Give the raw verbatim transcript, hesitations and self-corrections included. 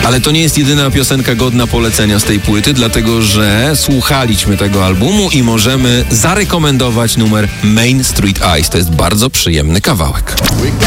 Ale to nie jest jedyna piosenka godna polecenia z tej płyty, dlatego że słuchaliśmy tego albumu i możemy zarekomendować numer Main Street Eyes. To jest bardzo przyjemny kawałek.